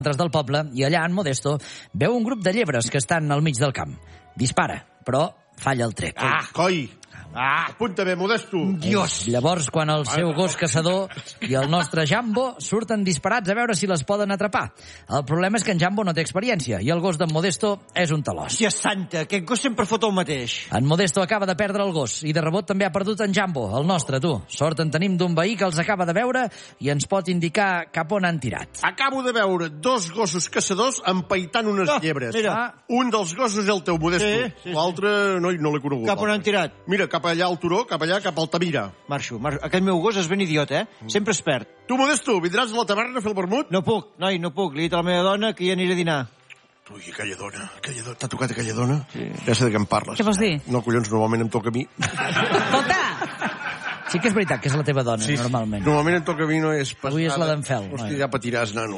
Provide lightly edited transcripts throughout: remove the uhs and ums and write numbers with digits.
del poble i allà en Modesto veu un grup de llebres que estan al mig del camp. Dispara, però falla el tret. Coi! Apunta bé, Modesto. Dios! Llavors, quan el seu gos caçador i el nostre Jambo surten disparats a veure si les poden atrapar. El problema és que en Jambo no té experiència i el gos d'en Modesto és un talòs. Hòstia santa, aquest gos sempre fot el mateix. En Modesto acaba de perdre el gos i de rebot també ha perdut en Jambo, el nostre, tu. Sort en tenim d'un veí que els acaba de veure i ens pot indicar cap on han tirat. Acabo de veure 2 gossos caçadors empaitant unes llebres. Mira. Un dels gossos és el teu, Modesto. Sí. L'altre no l'he conegut. Cap on han tirat? Mira, cap allà al turó, cap allà, cap al Tavira. Marxo. Aquest meu gos és ben idiot, Sempre es perd. Tu, Modesto, vindràs a la taverna a fer el vermut? No puc, noi, no puc. Li he dit a la meva dona que ja aniré a dinar. Ui, aquella dona. T'ha tocat aquella dona? Sí. Ja sé de què em parles. Què vols dir? No, collons, normalment em toca a mi. Escolta! Sí que és veritat que és la teva dona, normalment. Normalment em toca a mi, no és passada. Avui és la d'en Fel. Hòstia, ja patiràs, nano.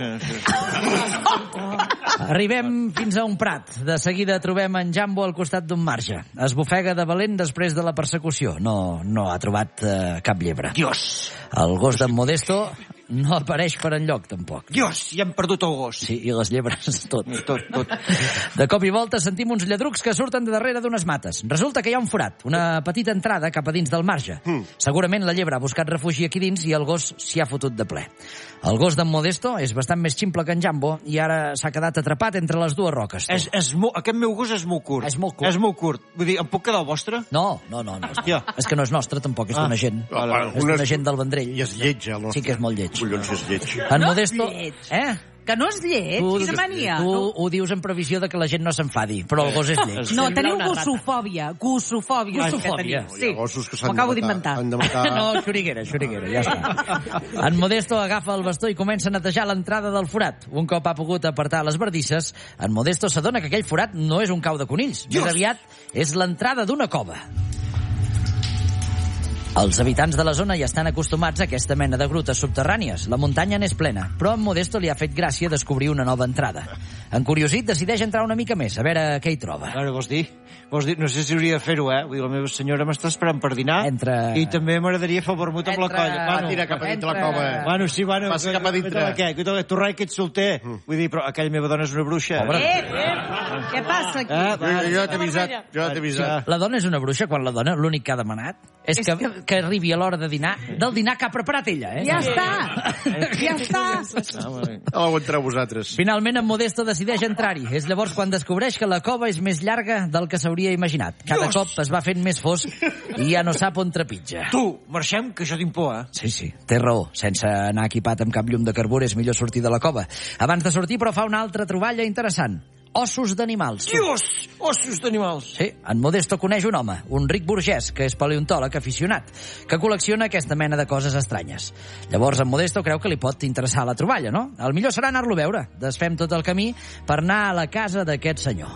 Arribem fins a un prat. De seguida trobem en Jambo al costat d'un marge. Es bofega de valent després de la persecució. No ha trobat cap llebre. Dios! El gos d'en Modesto no apareix per enlloc, tampoc. Dios, ja hem perdut el gos. Sí, i les llebres, tot. Tot. De cop i volta sentim uns lladrucs que surten de darrere d'unes mates. Resulta que hi ha un forat, una petita entrada cap a dins del marge. Segurament la llebre ha buscat refugi aquí dins i el gos s'hi ha fotut de ple. El gos d'en Modesto és bastant més ximple que en Jambo i ara s'ha quedat atrapat entre les dues roques. Aquest meu gos és molt curt. És molt curt. És molt curt. Vull dir, em puc quedar el vostre? No. És que no és nostre, tampoc, és d'una gent. És d'una gent del Vendrell. I és lleig, el nostre. Sí que és molt lleig. Collons, és lleig. En Modesto... Que no és lleig, quina mania. Tu ho dius en previsió de que la gent no s'enfadi, però el gos és lleig. No, teniu gossofòbia. Gossofòbia. Hi ha gossos que Ho acabo d'inventar. Han de matar. No, xuriguera, ja està. En Modesto agafa el bastó i comença a netejar l'entrada del forat. Un cop ha pogut apartar les bardisses, en Modesto s'adona que aquell forat no és un cau de conills. Més aviat és l'entrada d'una cova. Els habitants de la zona ja estan acostumats a aquesta mena de grutes subterrànies. La muntanya n'és plena, però a en Modesto li ha fet gràcia descobrir una nova entrada. Encuriosit, decideix entrar una mica més, a veure què hi troba. Ara, vols dir? No sé si hauria de fer-ho, Vull dir, la meva senyora m'està esperant per dinar i també m'agradaria fer el vermut amb la colla. Va, tira cap a dintre la cova. Passa cap a dintre. Què? Torrai que ets solter. Vull dir, però aquella meva dona és una bruixa. Què passa aquí? Jo t'he avisat. La dona és una bruixa quan la dona l'únic que ha demanat és que arribi a l'hora de dinar, del dinar que ha preparat ella. Ja està. Ho entreu vosaltres. Finalment, en Modesto decideix entrar-hi. És llavors quan descobreix que la cova és més llarga del que s'hauria imaginat. Cada cop es va fent més fosc i ja no sap on trepitja. Tu, marxem, que jo tinc por, Sí, té raó. Sense anar equipat amb cap llum de carbur és millor sortir de la cova. Abans de sortir, però, fa una altra troballa interessant. Ossos d'animals. Dios! Ossos d'animals. Sí, en Modesto coneix un home, un ric burgès, que és paleontòleg aficionat, que col·lecciona aquesta mena de coses estranyes. Llavors en Modesto creu que li pot interessar la troballa, no? El millor serà anar-lo a veure. Desfem tot el camí per anar a la casa d'aquest senyor.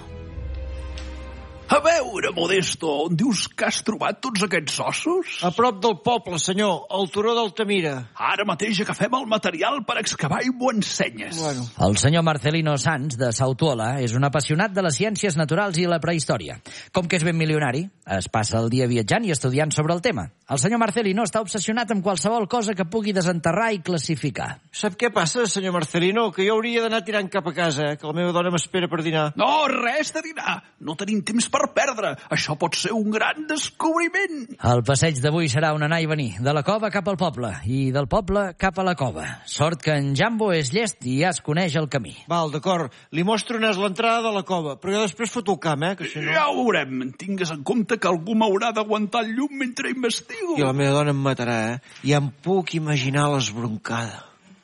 A veure, Modesto, on dius que has trobat tots aquests ossos? A prop del poble, senyor, al turó d'Altamira. Ara mateix agafem el material per excavar i m'ho ensenyes. Bueno. El senyor Marcelino Sanz, de Sautuola, és un apassionat de les ciències naturals i la prehistòria. Com que és ben milionari, es passa el dia viatjant i estudiant sobre el tema. El senyor Marcelino està obsessionat amb qualsevol cosa que pugui desenterrar i classificar. Sap què passa, senyor Marcelino? Que jo hauria d'anar tirant cap a casa, que la meva dona m'espera per dinar. No, res de dinar. No tenim temps per perdre. Això pot ser un gran descobriment. El passeig d'avui serà un anar i venir, de la cova cap al poble, i del poble cap a la cova. Sort que en Jambo és llest i ja es coneix el camí. Val, d'acord. Li mostro on és l'entrada de la cova, però jo després foto el camp, que si no... Ja ho veurem. Tingues en compte que algú m'haurà d'aguantar el llum mentre investigo. I la meva dona em matarà, I em puc imaginar l'esbroncada.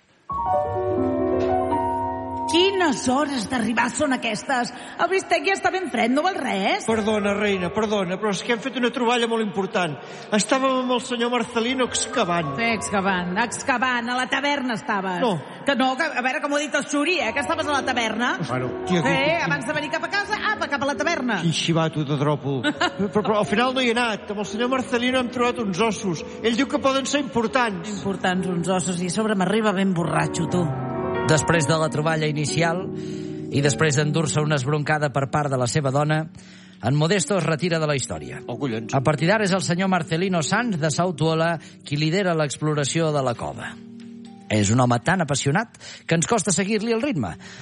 Quines hores d'arribar són aquestes? El bistec ja està ben fred, no val res? Perdona, reina, perdona, però és que hem fet una troballa molt important. Estàvem amb el senyor Marcelino excavant. Excavant, a la taverna estaves. No. Que no, a veure com ho ha dit el Xuri, que estaves a la taverna. Bueno, abans de venir cap a casa, cap a la taverna. Quin xivato de dròpol. però al final no hi he anat. Amb el senyor Marcelino hem trobat uns ossos. Ell diu que poden ser importants. Importants uns ossos, i a sobre m'arriba ben borratxo, tu. Després de la troballa inicial i després d'endur-se una esbroncada per part de la seva dona, en Modesto es retira de la història. Oh, collons. A partir d'ara és el senyor Marcelino Sanz de Sautuola qui lidera l'exploració de la cova. És un home tan apassionat que ens costa seguir-li el ritme.